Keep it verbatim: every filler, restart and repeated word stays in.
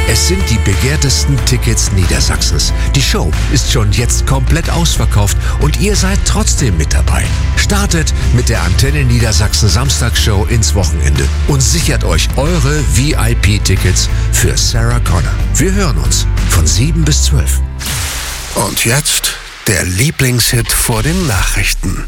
Es sind die begehrtesten Tickets Niedersachsens. Die Show ist schon jetzt komplett ausverkauft und ihr seid trotzdem mit dabei. Startet mit der Antenne Niedersachsen Samstagsshow ins Wochenende und sichert euch eure V I P-Tickets für Sarah Connor. Wir hören uns von sieben bis zwölf. Und jetzt der Lieblingshit vor den Nachrichten.